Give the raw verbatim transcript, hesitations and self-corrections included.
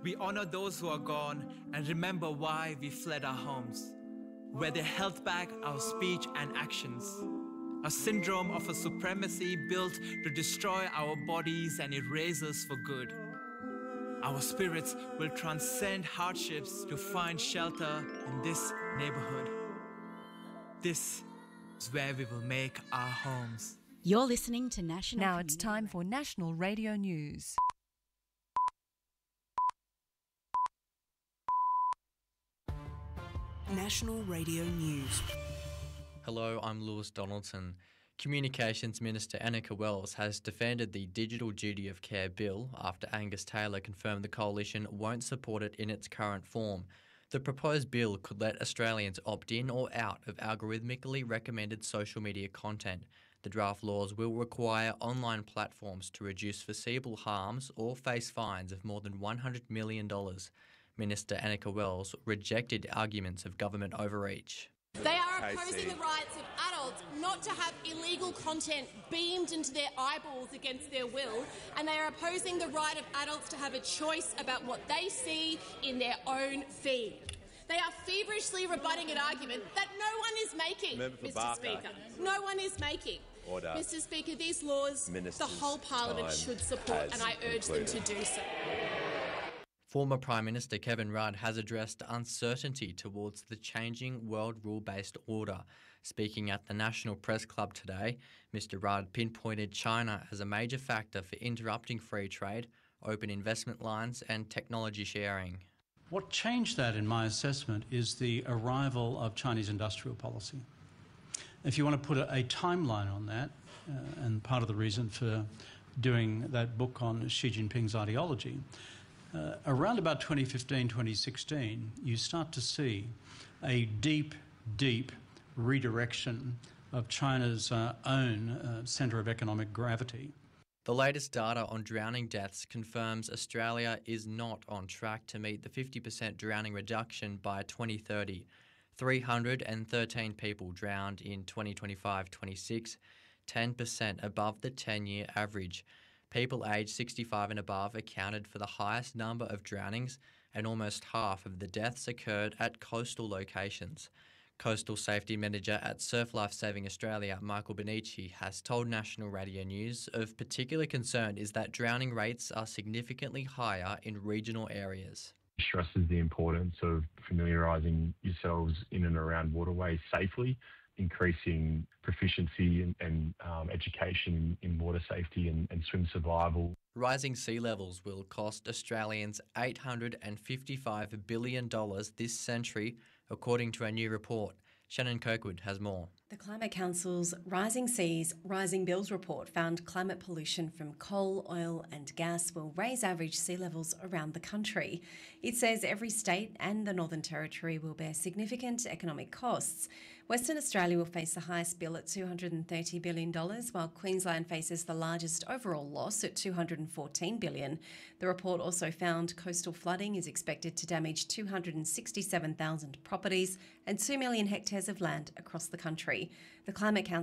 We honor those who are gone and remember why we fled our homes, where they held back our speech and actions. A syndrome of a supremacy built to destroy our bodies and erase us for good. Our spirits will transcend hardships to find shelter in this neighborhood. This is where we will make our homes. You're listening to National Now it's Community time Radio. for National Radio News. National Radio News. Hello, I'm Lewis Donaldson. Communications Minister Annika Wells has defended the Digital Duty of Care bill after Angus Taylor confirmed the coalition won't support it in its current form. The proposed bill could let Australians opt in or out of algorithmically recommended social media content. The draft laws will require online platforms to reduce foreseeable harms or face fines of more than one hundred million dollars. Minister Annika Wells rejected arguments of government overreach. They are opposing the rights of adults not to have illegal content beamed into their eyeballs against their will, and they are opposing the right of adults to have a choice about what they see in their own feed. They are feverishly rebutting an argument that no one is making, Mister Barker. Speaker. No one is making. Order. Mister Speaker, these laws Minister's the whole Parliament time should support, has and I urge concluded. them to do so. Former Prime Minister Kevin Rudd has addressed uncertainty towards the changing world rule-based order. Speaking at the National Press Club today, Mister Rudd pinpointed China as a major factor for interrupting free trade, open investment lines and technology sharing. What changed that, in my assessment, is the arrival of Chinese industrial policy. If you want to put a, a timeline on that, uh, and part of the reason for doing that book on Xi Jinping's ideology, Uh, around about twenty fifteen, twenty sixteen, you start to see a deep, deep redirection of China's uh, own uh, centre of economic gravity. The latest data on drowning deaths confirms Australia is not on track to meet the fifty percent drowning reduction by twenty thirty. three hundred thirteen people drowned in twenty twenty-five twenty-six, ten percent above the ten-year average. People aged sixty-five and above accounted for the highest number of drownings, and almost half of the deaths occurred at coastal locations. Coastal Safety Manager at Surf Life Saving Australia, Michael Benici, has told National Radio News of particular concern is that drowning rates are significantly higher in regional areas. Stresses the importance of familiarising yourselves in and around waterways safely, increasing proficiency and, and um, education in water safety and, and swim survival. Rising sea levels will cost Australians eight hundred fifty-five billion dollars this century, according to a new report. Shannon Kirkwood has more. The Climate Council's Rising Seas, Rising Bills report found climate pollution from coal, oil and gas will raise average sea levels around the country. It says every state and the Northern Territory will bear significant economic costs. Western Australia will face the highest bill at two hundred thirty billion dollars, while Queensland faces the largest overall loss at two hundred fourteen billion dollars. The report also found coastal flooding is expected to damage two hundred sixty-seven thousand properties and two million hectares of land across the country. The Climate Council